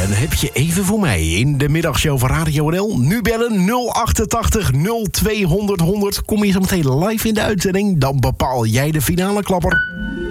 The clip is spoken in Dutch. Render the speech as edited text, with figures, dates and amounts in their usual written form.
Dan heb je even voor mij in de middagshow van Radio NL. Nu bellen 088 0200 100. Kom je zo meteen live in de uitzending, dan bepaal jij de finale klapper.